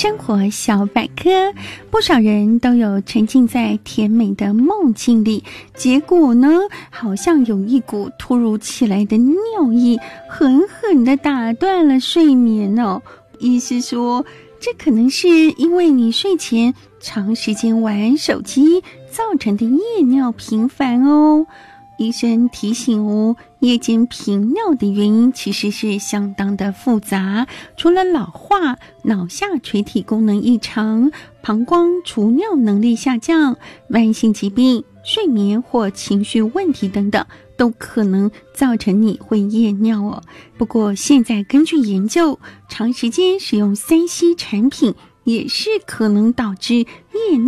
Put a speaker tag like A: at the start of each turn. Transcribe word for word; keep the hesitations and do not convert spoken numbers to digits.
A: 生活小百科，不少人都有沉浸在甜美的梦境里，结果呢，好像有一股突如其来的尿意，狠狠地打断了睡眠哦。意思说，这可能是因为你睡前长时间玩手机造成的夜尿频繁哦。医生提醒哦，夜间频尿的原因其实是相当的复杂，除了老化、脑下垂体功能异常、膀胱除尿能力下降、慢性疾病、睡眠或情绪问题等等，都可能造成你会夜尿哦。不过现在根据研究，长时间使用三 C 产品也是可能导致夜尿